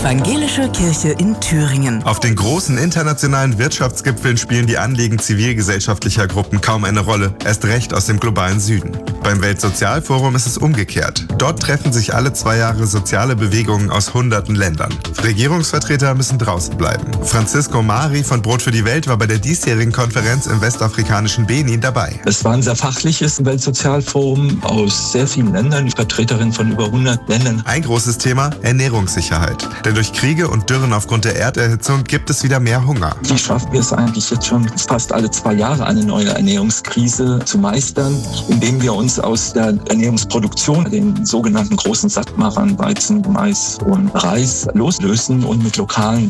Evangelische Kirche in Thüringen. Auf den großen internationalen Wirtschaftsgipfeln spielen die Anliegen zivilgesellschaftlicher Gruppen kaum eine Rolle, erst recht aus dem globalen Süden. Beim Weltsozialforum ist es umgekehrt. Dort treffen sich alle 2 Jahre soziale Bewegungen aus hunderten Ländern. Regierungsvertreter müssen draußen bleiben. Francisco Mari von Brot für die Welt war bei der diesjährigen Konferenz im westafrikanischen Benin dabei. Es war ein sehr fachliches Weltsozialforum aus sehr vielen Ländern, Vertreterinnen von über 100 Ländern. Ein großes Thema: Ernährungssicherheit. Denn durch Kriege und Dürren aufgrund der Erderhitzung gibt es wieder mehr Hunger. Wie schaffen wir es eigentlich jetzt schon fast alle 2 Jahre, eine neue Ernährungskrise zu meistern, indem wir uns aus der Ernährungsproduktion, den sogenannten großen Sattmachern, Weizen, Mais und Reis, loslösen und mit lokalen